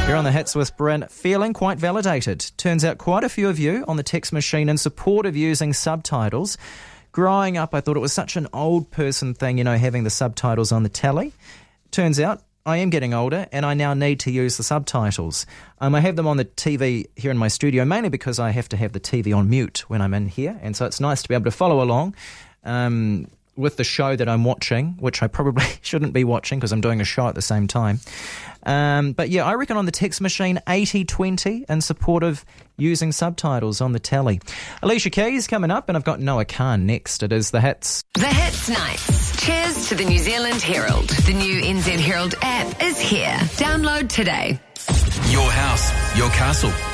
You're on the Hits with Bryn, feeling quite validated. Turns out quite a few of you on the text machine in support of using subtitles. Growing up, I thought it was such an old person thing, having the subtitles on the telly. Turns out I am getting older and I now need to use the subtitles. I have them on the TV here in my studio, mainly because I have to have the TV on mute when I'm in here. And so it's nice to be able to follow along with the show that I'm watching, which I probably shouldn't be watching because I'm doing a show at the same time. But yeah, I reckon on the text machine, 80-20 in support of using subtitles on the telly. Alicia Keys coming up, and I've got Noah Khan next. It is The Hits. The Hits Nights. Cheers to the New Zealand Herald. The new NZ Herald app is here. Download today. Your house, your castle.